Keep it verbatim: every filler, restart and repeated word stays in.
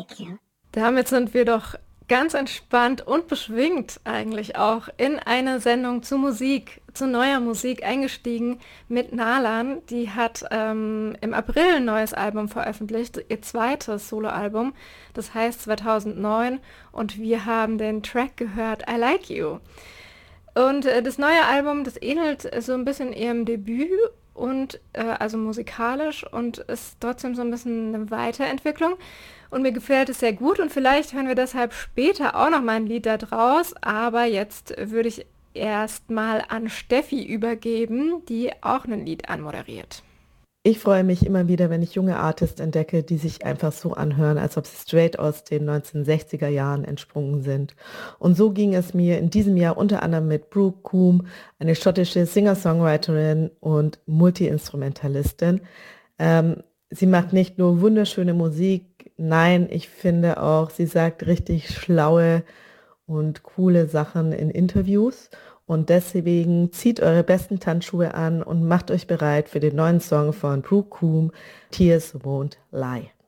Like You. Damit sind wir doch ganz entspannt und beschwingt eigentlich auch in eine Sendung zu Musik, zu neuer Musik eingestiegen mit Nalan. Die hat ähm, im April ein neues Album veröffentlicht, ihr zweites Soloalbum, das heißt zweitausendneun, und wir haben den Track gehört, I Like You. Und äh, das neue Album, das ähnelt so ein bisschen ihrem Debüt und äh, also musikalisch und ist trotzdem so ein bisschen eine Weiterentwicklung. Und mir gefällt es sehr gut und vielleicht hören wir deshalb später auch noch mal ein Lied da draus. Aber jetzt würde ich erstmal an Steffi übergeben, die auch ein Lied anmoderiert. Ich freue mich immer wieder, wenn ich junge Artists entdecke, die sich einfach so anhören, als ob sie straight aus den neunzehnhundertsechziger Jahren entsprungen sind. Und so ging es mir in diesem Jahr unter anderem mit Brooke Coombe, eine schottische Singer-Songwriterin und Multi-Instrumentalistin. Ähm, sie macht nicht nur wunderschöne Musik, nein, ich finde auch, sie sagt richtig schlaue und coole Sachen in Interviews. Und deswegen zieht eure besten Tanzschuhe an und macht euch bereit für den neuen Song von Brooke Coombe, Tears Won't Lie.